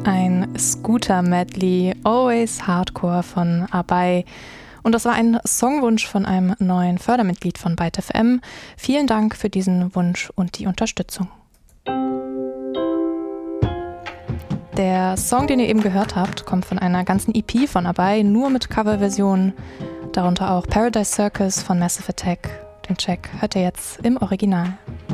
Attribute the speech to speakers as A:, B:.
A: Ein Scooter-Medley, Always Hardcore von Abai. Und das war ein Songwunsch von einem neuen Fördermitglied von Byte FM. Vielen Dank für diesen Wunsch und die Unterstützung. Der Song, den ihr eben gehört habt, kommt von einer ganzen EP von Abai, nur mit Coverversionen, darunter auch Paradise Circus von Massive Attack. Den Track hört ihr jetzt im Original.